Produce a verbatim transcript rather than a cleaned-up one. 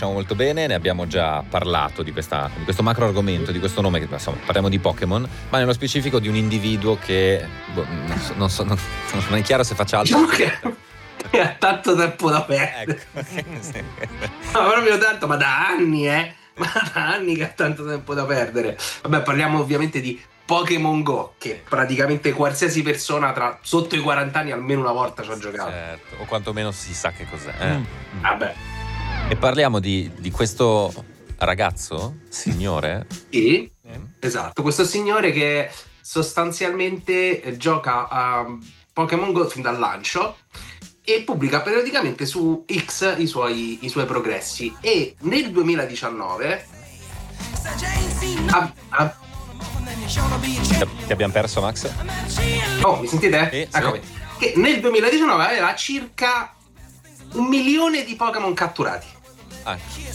conosciamo molto bene, ne abbiamo già parlato di, questa, di questo macro argomento, di questo nome, che insomma parliamo di Pokémon, ma nello specifico di un individuo che boh, non, so, non, so, non, non è chiaro se faccia altro. Diciamo che ha tanto tempo da perdere. Ecco. No, proprio tanto, ma da anni, eh. Ma da anni che ha tanto tempo da perdere. Vabbè, parliamo ovviamente di Pokémon Go, che praticamente qualsiasi persona tra sotto i quaranta anni almeno una volta ci ha giocato. Certo, o quantomeno si sa che cos'è. Eh? Mm. Vabbè. E parliamo di, di questo ragazzo, signore. Sì, esatto, questo signore che sostanzialmente gioca a Pokémon Go fin dal lancio e pubblica periodicamente su X i suoi, i suoi progressi, e nel duemiladiciannove ha, ha... Ti abbiamo perso, Max? Oh, mi sentite? Sì, Eccomi. sì. Che nel duemiladiciannove aveva circa un milione di Pokémon catturati. Ah.